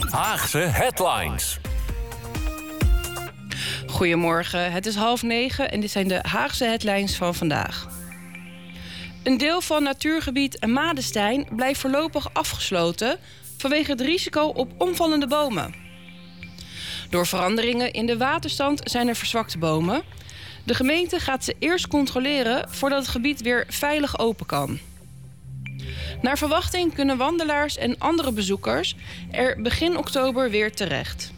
Haagse Headlines. Goedemorgen, het is 8:30 en dit zijn de Haagse Headlines van vandaag. Een deel van natuurgebied Madenstein blijft voorlopig afgesloten vanwege het risico op omvallende bomen. Door veranderingen in de waterstand zijn er verzwakte bomen. De gemeente gaat ze eerst controleren voordat het gebied weer veilig open kan. Naar verwachting kunnen wandelaars en andere bezoekers er begin oktober weer terecht.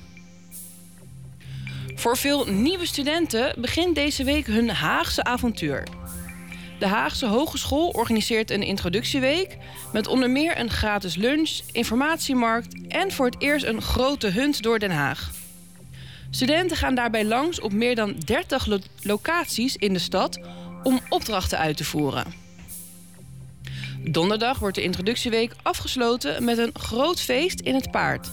Voor veel nieuwe studenten begint deze week hun Haagse avontuur. De Haagse Hogeschool organiseert een introductieweek met onder meer een gratis lunch, informatiemarkt en voor het eerst een grote hunt door Den Haag. Studenten gaan daarbij langs op meer dan 30 locaties in de stad om opdrachten uit te voeren. Donderdag wordt de introductieweek afgesloten met een groot feest in het Paard.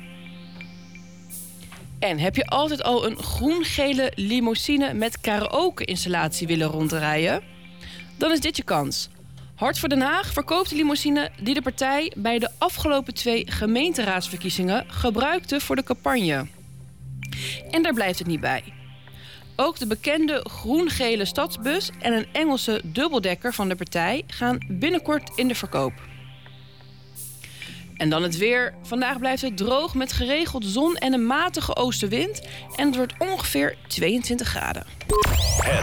En heb je altijd al een groen-gele limousine met karaoke-installatie willen rondrijden? Dan is dit je kans. Hart voor Den Haag verkoopt de limousine die de partij bij de afgelopen 2 gemeenteraadsverkiezingen gebruikte voor de campagne. En daar blijft het niet bij. Ook de bekende groen-gele stadsbus en een Engelse dubbeldekker van de partij gaan binnenkort in de verkoop. En dan het weer. Vandaag blijft het droog met geregeld zon en een matige oostenwind. En het wordt ongeveer 22 graden.